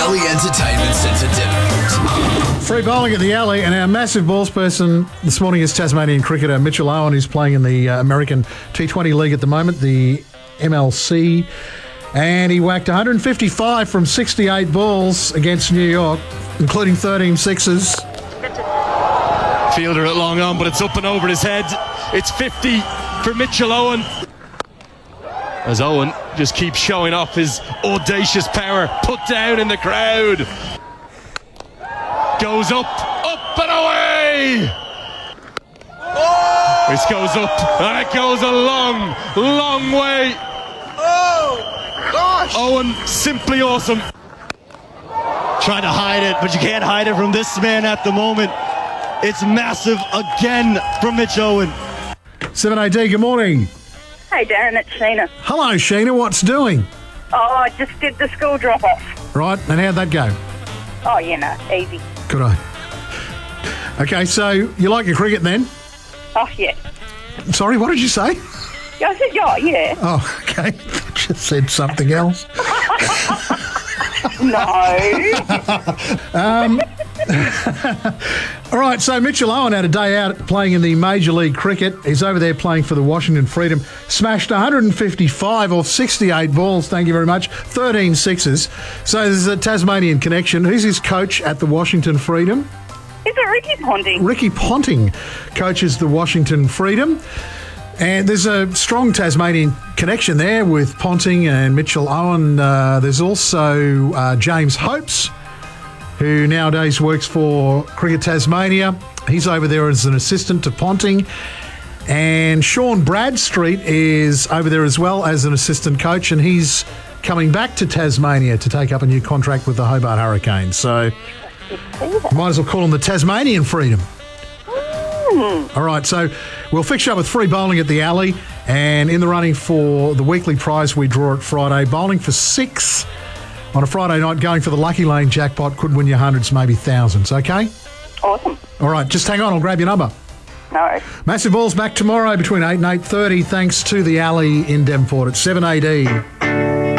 Alley Entertainment Centre, Devonport. Free bowling at the Alley, and our massive balls person this morning is Tasmanian cricketer Mitchell Owen, who's playing in the American T20 League at the moment, the MLC, and he whacked 155 from 68 balls against New York, including 13 sixes. Fielder at long on, but it's up and over his head. It's 50 for Mitchell Owen. As Owen just keeps showing off his audacious power, put down in the crowd. Goes up and away! This goes up, and it goes a long, long way. Oh, gosh! Owen, simply awesome. Trying to hide it, but you can't hide it from this man at the moment. It's massive again from Mitch Owen. 7AD, good morning. Hey Darren, it's Sheena. Hello, Sheena, what's doing? Oh, I just did the school drop-off. Right, and how'd that go? Oh, yeah, no, easy. Good eye. Okay, so you like your cricket then? Oh, yeah. Sorry, what did you say? Yeah, I said, yeah. Oh, okay. Just said something else. No. All right, so Mitchell Owen had a day out playing in the Major League Cricket. He's over there playing for the Washington Freedom. Smashed 155 off 68 balls, thank you very much, 13 sixes. So there's a Tasmanian connection. Who's his coach at the Washington Freedom? Is it Ricky Ponting? Ricky Ponting coaches the Washington Freedom. And there's a strong Tasmanian connection there with Ponting and Mitchell Owen. There's also James Hopes, who nowadays works for Cricket Tasmania. He's over there as an assistant to Ponting. And Sean Bradstreet is over there as well as an assistant coach, and he's coming back to Tasmania to take up a new contract with the Hobart Hurricanes. So might as well call him the Tasmanian Freedom. All right, so we'll fix you up with free bowling at the Alley, and in the running for the weekly prize we draw at Friday, bowling for 6 on a Friday night, going for the Lucky Lane jackpot, could win you hundreds, maybe thousands, okay? Awesome. All right, just hang on, I'll grab your number. No. Massive Balls back tomorrow between 8 and 8:30, thanks to the Alley in Devonport at 7AD.